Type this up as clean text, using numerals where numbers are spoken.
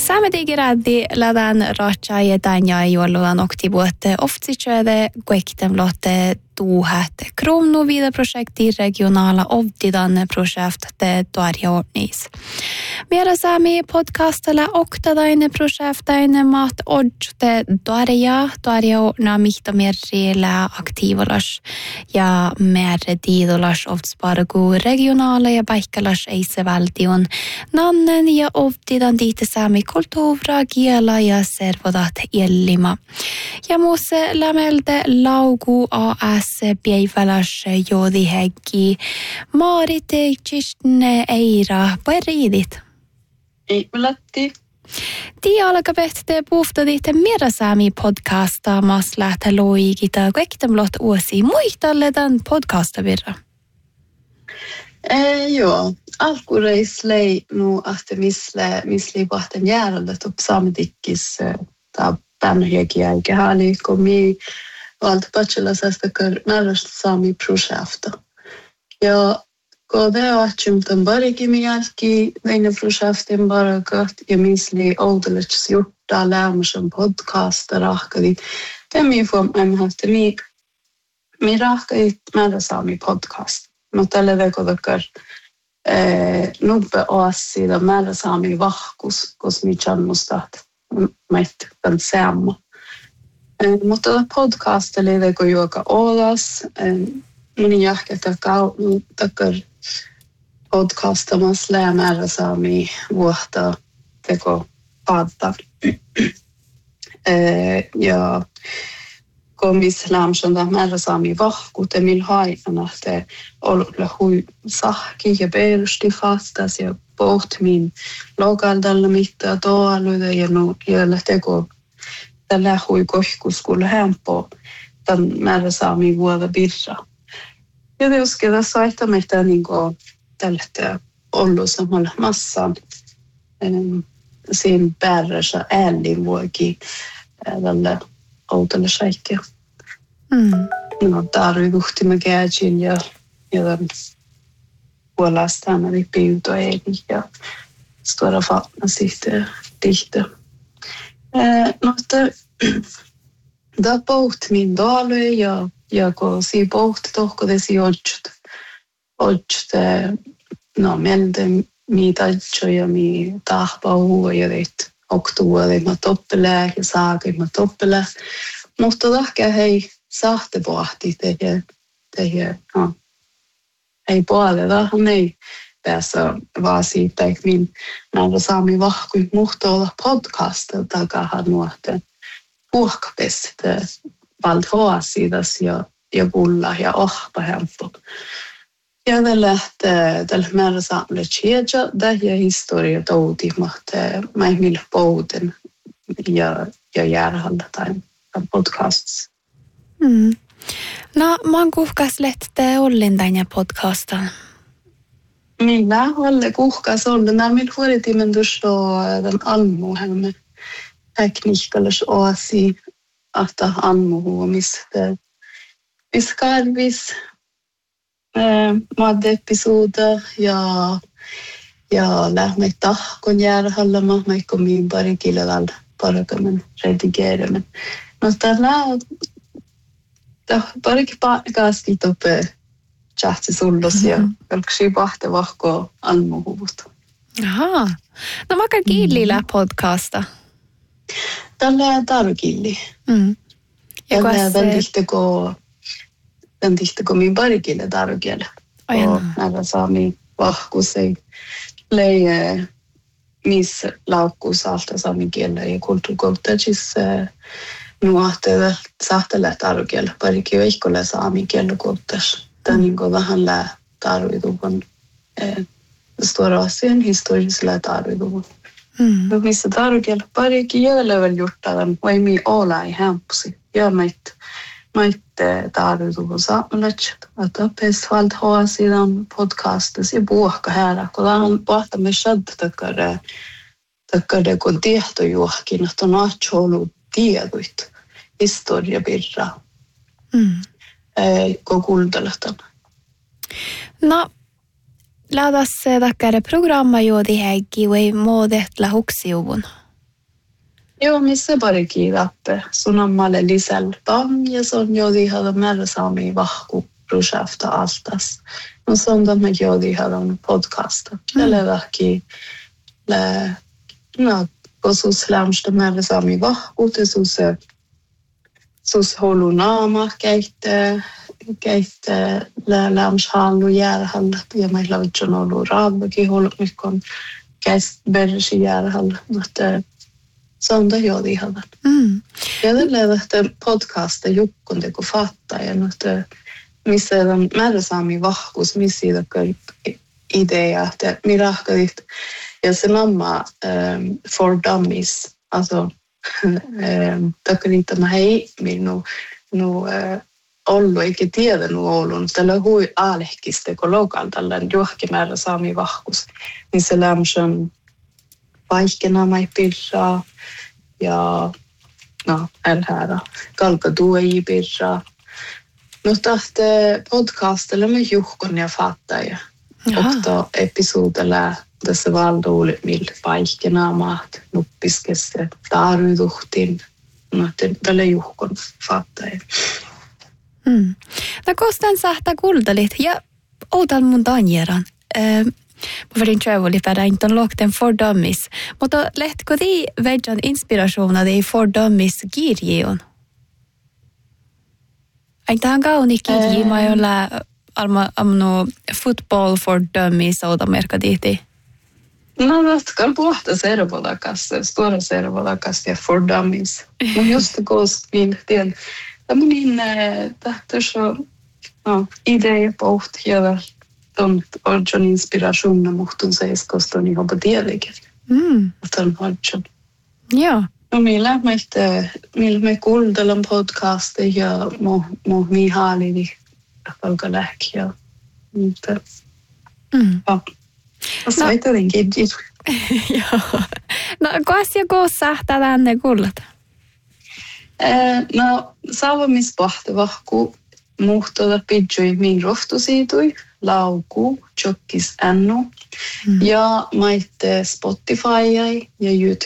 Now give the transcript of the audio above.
Saametiikiraadi ladan raatsa ja tanja juolulan oktivuotte oftsitsöde kuektemlotte tuhat kronor vid projekti regionala ovdidan projekte tuarjoornis. Mera saami podcastalla oktadaine projektaine mat odjte tuarjoorna mihto merrillä aktiivolas ja merre diidolas ovtspargu regionala ja paikkalas eisevaltion nannen ja ovdidan diite saami kulttuura kiela ja servodat illima. Ja muuse lämelde laugu AS päiväläs joodiheggi. Maarit Kirsten Eira, pariidit. Ei, Latti. Tii alkapehte puhtaditte Merasaami podcasta mas lähtä loigita kaiktamlot uusi muistalletan podcasta virra. Joo, alkureis lei nu att misli vahten järjellet upp sametikkis ta pänhjekiä eikä hali komi valta bachelorsästakar määrästä saami projekta. Ja kun det on barikin jälki näin projektin barakat ja misli oudelets jurta lämsen podcasta rahkadi. Tämä form hasta mi rahkadi määrästä saami podcast. Mutta tällä vekotakar nubbe oasida määrästä saami vahkus, koska mi chanmustat meit den samma. Mutta podcastille teko joka olas. Moni jahka takar podcastamas lämärä saami vuotta teko paattaa. Ja komis lämsönda määrä saami vahkuute mil haikana te olla hui sahki ja perusti fastas ja pohtmin lokaldalla mittaa toaluita ja teko tällä hui kohkus kun hämpoo tämän määrä saami vuoda birra. Ja det uskar jag säga mig att ningo tältä ollut samalla massan sin bärrasa älin vuoki tällä outelle shaikkia. No tarvi vuhti mä käytin ja puolestaan vi piuto ei ja stora fatna sitten dihte. No da poht min dalu ja kun si poht tohko desi odjt no melde mi tajjo ja mi tahpau ja det oktuoli ma toppele ja saagi ma toppele. Mutta tahke hei sahte pohti tehe no ei puolella ei päässä vaan siitä että min näitä saami vahkui muhto olla podcasta takahan nuoten puhkapest valthoa siidas ja kulla ja ohpa hempo. Ja tällä määrä saamille tjeja ja historia touti mahte maihmille pouten ja järhalla tai podcasts. No, man kuhkas lehte ollin tänne podcastan. Minä olen kuhkas ollut. Nämä minä huolitimen tuossa den almuhemme tekniikkallis oasi, että almuhuomista. Viskarvis madde-episoder ja lähme tahkon järhalla, mä komin pari kilolalla parakamen redigeeramen. No tällä parikin paikasti tope chatsi sullos ja kalksi pahte vahko almuhuvut. Aha. No vaikka kiilillä podcasta. Tällä tarkilli. Ja den tihteko min parikille tarkille. Och nära sami vahkusei leie mis laukkus alta sami kielä ja kulttuurikohtaisissa nuohtele sahtele tarkille parikki ihkolle sami kielä kohtais. Tämä vähän tarvituvun stora asian historisella tarvituvun. Missä tarkille parikki jäljellä juttavan vai mi olla i hämpusi. Ja mait tarvituvun saamelaget. Että pesvalt hoa sidan podcastis ja puhka här. Kun on pohtamme shad takkare kun tieto juokin, että on aatsoulu tieduit historiabirra. Kun kuuntelehtan. No, ladas takkare programma juodi häggi vai muodetla huksiuvun. Joo, missä parikin rappe. Sun on malle lisällä pam ja se on jodi hada määrä saami vahku rusafta altas. No se on tämä jodi hadan podcasta. Tällä vähki kosus lämstä määrä saami vahku te sus holu naama käyttää lämshallu järhall ja meillä on ollut raavakin holu mikon käs bersi järhall mutta se on tämä jodi hadan. Ja tällä podcasta jukkun teko fattaa ja missä on määrä saami vahkus, missä siitä idea, että mirahkadit ja se mamma for dummies, alltså takkaliittama hei minun ollut eikä tiedä ollut, tällä hui aalehkiste, kun lokal tällainen juhkimäärä saami vahkus, niin se lämsön vaikkena mai pirraa ja älhäära kalkaduei pirraa. Mutta podcastilla me juhkon ja fattaa ja ofta episodella tässä valdouli millä vaikkena maat nuppiskessa taarytuhtiin. Mutta tällä juhkon fattaa ja. No kostan sahta kultalit ja outan mun tanjeran. Mä vedin tjövoli pädä inton lokten for dummies. Mutta lehtikö tii vedjan inspirationa tii for dummies kirjion? Tähän kauni kirji, mä jolla amno football for dummies outa merkatihti. No, kan puhta servolakas, stora servolakas ja for dummies. No just koos niin tien. Tämmöinen tahtoisi idea pohti ja on inspirationen muhtun seiskosta niin onpa tietenkin. Tämän hodjon. Joo. No millä me kuultelemme podcastia ja mo Mihaali niin alkaa lähkiä. Mutta se ei tietenkin. Joo. No koas koossa tänne kuulet? No saavamispahti vahku muhtoda pidjui min rohtusiitui, lauku, tjokkis ännu ja maitte Spotify ja YouTube.